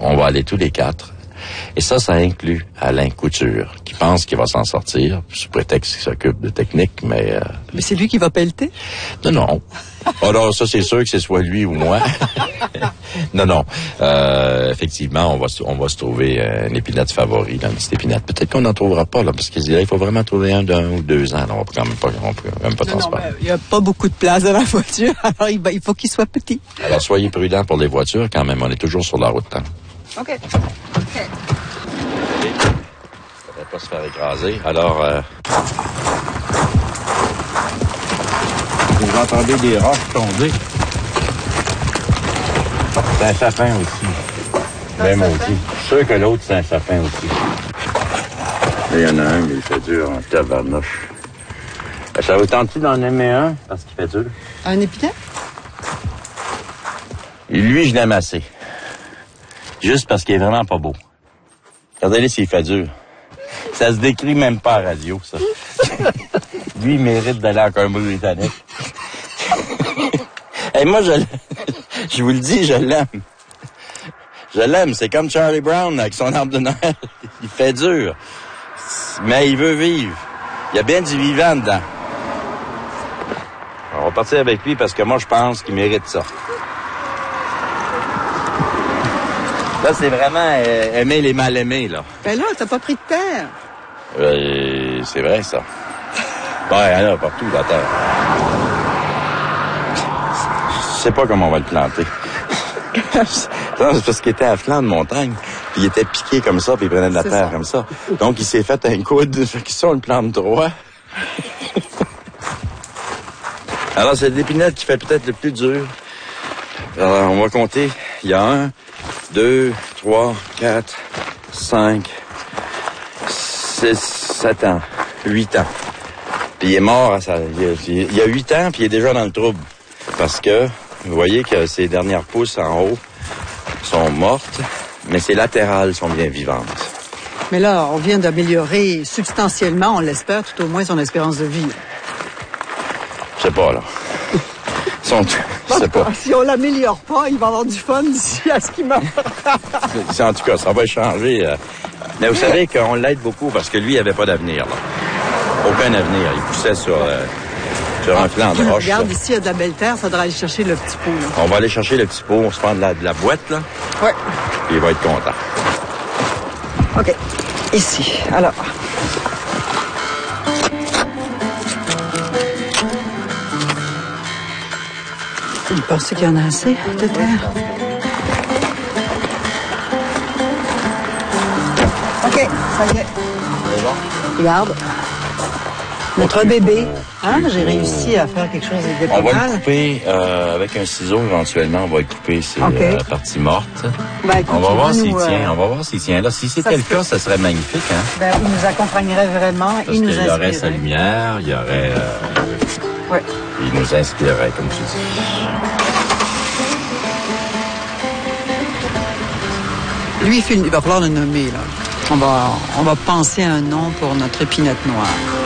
on va aller tous les 4. Et ça inclut Alain Couture, qui pense qu'il va s'en sortir, sous prétexte qu'il s'occupe de technique, mais... Mais c'est lui qui va pelleter? Non. Alors, ça, c'est sûr que c'est soit lui ou moi. Non. Effectivement, on va se trouver une épinette favori, une petite épinette. Peut-être qu'on n'en trouvera pas, là, parce qu'il faut vraiment trouver un d'un ou 2 ans. Là, on peut quand même pas transporter. Il n'y a pas beaucoup de place dans la voiture, alors il faut qu'il soit petit. Alors, soyez prudents pour les voitures, quand même. On est toujours sur la route, hein. OK. Faudrait pas se faire écraser. Alors, vous entendez des roches tomber. C'est un sapin aussi. Même aussi. Je suis sûr que l'autre, c'est un sapin aussi. Là, il y en a un, mais il fait dur en tabarnouche. Ça vous tente-tu d'en aimer un? Parce qu'il fait dur. Un épinette? Et lui, je l'aime assez. Juste parce qu'il est vraiment pas beau. Regardez-le s'il fait dur. Ça se décrit même pas à radio, ça. Lui, il mérite d'aller en Colombie-Britannique. Et moi, je vous le dis, je l'aime. Je l'aime. C'est comme Charlie Brown avec son arbre de Noël. Il fait dur. Mais il veut vivre. Il y a bien du vivant dedans. On va partir avec lui parce que moi, je pense qu'il mérite ça. Là, c'est vraiment aimer les mal-aimés, là. Ben là, t'as pas pris de terre. C'est vrai, ça. Ouais, il y en a partout, la terre. Je sais pas comment on va le planter. Non, c'est parce qu'il était à flanc de montagne, puis il était piqué comme ça, puis il prenait de la terre comme ça. Donc, il s'est fait un coude. Fait que ça, on le plante droit. Alors, c'est l'épinette qui fait peut-être le plus dur. Alors, on va compter. Il y a 1, 2, 3, 4, 5, 6, 7 ans, 8 ans. Puis il est mort, il y a 8 ans, puis il est déjà dans le trouble. Parce que, vous voyez que ses dernières pousses en haut sont mortes, mais ses latérales sont bien vivantes. Mais là, on vient d'améliorer substantiellement, on l'espère, tout au moins son espérance de vie. Je sais pas, là. Je sais pas. Si on l'améliore pas, il va avoir du fun d'ici à ce qu'il meurt. En tout cas, ça va changer. Mais vous savez qu'on l'aide beaucoup parce que lui, il avait pas d'avenir, là. Aucun avenir. Il poussait sur un flanc de roche. Regarde, ici, il y a de la belle terre, ça devrait aller chercher le petit pot, là. On va aller chercher le petit pot, on se prend de la boîte, là. Ouais. Puis il va être content. OK. Ici. Alors. Vous pensez qu'il y en a assez de terre? OK, ça y est. Regarde. Notre bébé. Hein? J'ai réussi à faire quelque chose de On pas va mal. le couper avec un ciseau éventuellement. On va le couper ces parties mortes. Ben, écoute, on va voir s'il nous, tient. On va voir s'il tient. Là, si c'était le cas, ça serait magnifique. Hein? Ben, il nous accompagnerait vraiment. Parce il nous qu'il y aurait inspirerait. sa lumière, il y aurait... Ouais. Il nous inspirerait, comme tu dis. Lui, il va falloir le nommer, là. On va penser à un nom pour notre épinette noire.